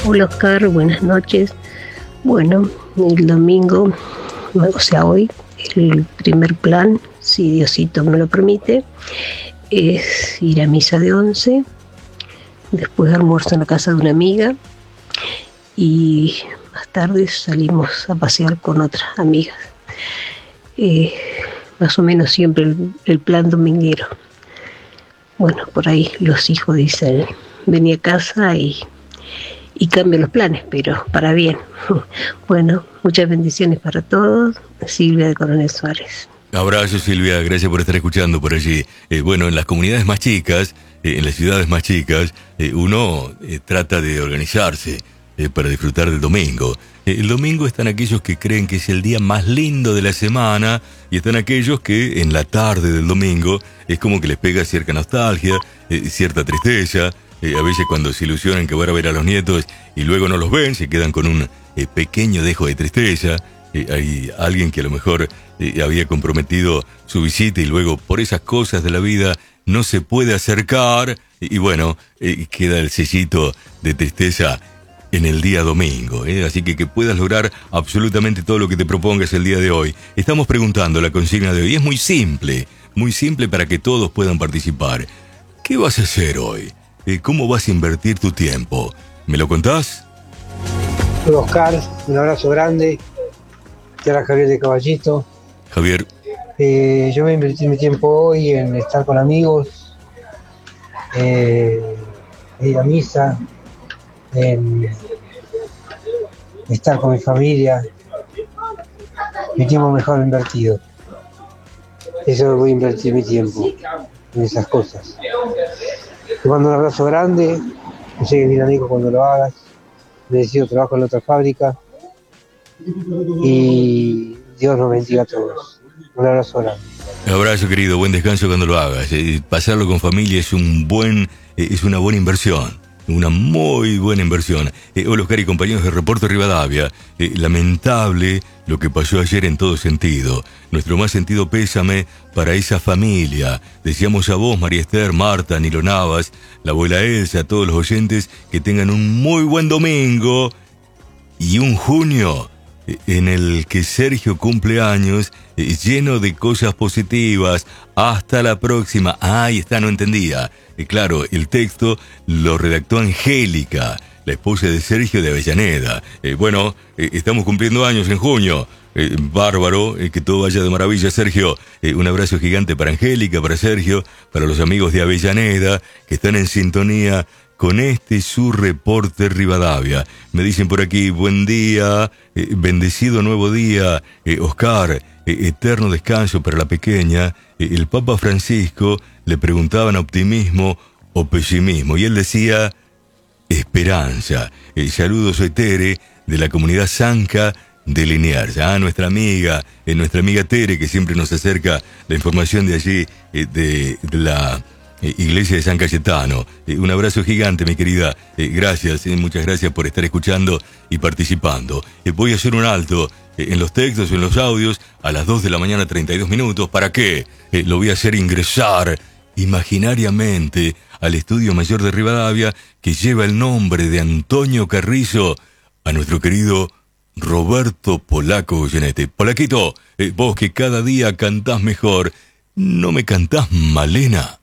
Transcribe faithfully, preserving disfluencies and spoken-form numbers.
Hola Oscar, buenas noches. Bueno, el domingo, o sea hoy, el primer plan, si Diosito me lo permite, es ir a misa de once, después almuerzo en la casa de una amiga y más tarde salimos a pasear con otras amigas. Eh, más o menos siempre el, el plan dominguero. Bueno, por ahí los hijos dicen, vení a casa y... y cambio los planes, pero para bien. Bueno, muchas bendiciones para todos. Silvia de Coronel Suárez. Abrazo, Silvia, gracias por estar escuchando por allí. Eh, bueno, en las comunidades más chicas, eh, en las ciudades más chicas, eh, uno eh, trata de organizarse eh, para disfrutar del domingo. Eh, el domingo están aquellos que creen que es el día más lindo de la semana y están aquellos que en la tarde del domingo es como que les pega cierta nostalgia, eh, cierta tristeza. Eh, a veces cuando se ilusionan que van a ver a los nietos y luego no los ven, se quedan con un eh, pequeño dejo de tristeza. Eh, hay alguien que a lo mejor eh, había comprometido su visita y luego por esas cosas de la vida no se puede acercar y, y bueno, eh, queda el sellito de tristeza en el día domingo. Eh. Así que que puedas lograr absolutamente todo lo que te propongas el día de hoy. Estamos preguntando la consigna de hoy. Es muy simple, muy simple para que todos puedan participar. ¿Qué vas a hacer hoy? ¿Cómo vas a invertir tu tiempo? ¿Me lo contás? Hola Oscar, un abrazo grande. Te habla Javier de Caballito. Javier. Eh, yo voy a invertir mi tiempo hoy en estar con amigos, eh, en ir a misa, en estar con mi familia. Mi tiempo mejor invertido. Eso voy a invertir mi tiempo en esas cosas. Te mando un abrazo grande, no sé, bien amigo cuando lo hagas, necesito trabajo en la otra fábrica y Dios nos bendiga a todos. Un abrazo grande. Un abrazo querido, buen descanso cuando lo hagas. Eh, pasarlo con familia es un buen, eh, es una buena inversión. Una muy buena inversión. Eh, hola Oscar y compañeros de Reporte Rivadavia. Eh, lamentable lo que pasó ayer en todo sentido. Nuestro más sentido pésame para esa familia. Deseamos a vos, María Esther, Marta, Nilo Navas, la abuela Elsa, a todos los oyentes que tengan un muy buen domingo y un junio eh, en el que Sergio cumple años eh, lleno de cosas positivas. Hasta la próxima. Ah, ahí está, no entendía. Eh, claro, el texto lo redactó Angélica, la esposa de Sergio de Avellaneda. Eh, bueno, eh, estamos cumpliendo años en junio. Eh, bárbaro, eh, que todo vaya de maravilla, Sergio. Eh, un abrazo gigante para Angélica, para Sergio, para los amigos de Avellaneda, que están en sintonía con este su Reporte Rivadavia. Me dicen por aquí, buen día, eh, bendecido nuevo día, eh, Oscar, eh, eterno descanso para la pequeña. Eh, el Papa Francisco le preguntaban optimismo o pesimismo y él decía esperanza. Eh, saludos, soy Tere, de la comunidad Zanca de Liniers. Ah, nuestra amiga, eh, nuestra amiga Tere, que siempre nos acerca la información de allí, eh, de, de la eh, iglesia de San Cayetano. Eh, un abrazo gigante, mi querida. Eh, gracias, eh, muchas gracias por estar escuchando y participando. Eh, voy a hacer un alto eh, en los textos, en los audios, a las dos de la mañana, treinta y dos minutos. ¿Para qué? Eh, lo voy a hacer ingresar imaginariamente al Estudio Mayor de Rivadavia, que lleva el nombre de Antonio Carrizo, a nuestro querido Roberto Polaco Goyenete. Polaquito, eh, vos que cada día cantás mejor, ¿no me cantás Malena?